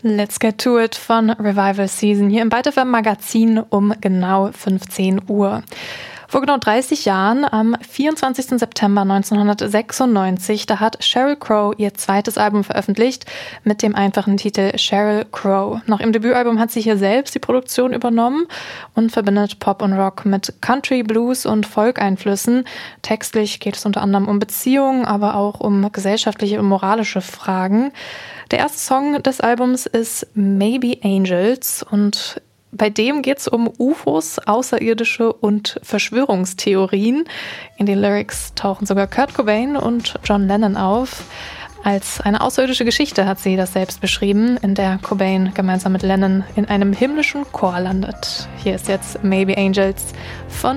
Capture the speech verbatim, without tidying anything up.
Let's Get To It von Revival Season hier im Byte F M Magazin um genau fünfzehn Uhr. Vor genau dreißig Jahren, am vierundzwanzigsten September neunzehnhundertsechsundneunzig, da hat Sheryl Crow ihr zweites Album veröffentlicht mit dem einfachen Titel Sheryl Crow. Nach ihrem Debütalbum hat sie hier selbst die Produktion übernommen und verbindet Pop und Rock mit Country, Blues und Folk-Einflüssen. Textlich geht es unter anderem um Beziehungen, aber auch um gesellschaftliche und moralische Fragen. Der erste Song des Albums ist Maybe Angels und bei dem geht es um U F Os, Außerirdische und Verschwörungstheorien. In den Lyrics tauchen sogar Kurt Cobain und John Lennon auf. Als eine außerirdische Geschichte hat sie das selbst beschrieben, in der Cobain gemeinsam mit Lennon in einem himmlischen Chor landet. Hier ist jetzt Maybe Angels von